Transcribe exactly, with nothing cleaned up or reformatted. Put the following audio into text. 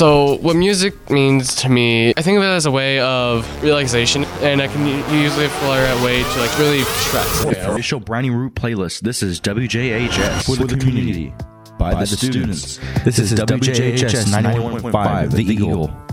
So what music means to me, I think of it as a way of relaxation, and I can use it for a way to like really stress. For the official Brownie Root playlist, this is W J H S for the community, by, by the students. students. This, this is W J H S ninety-one point five, The Eagle.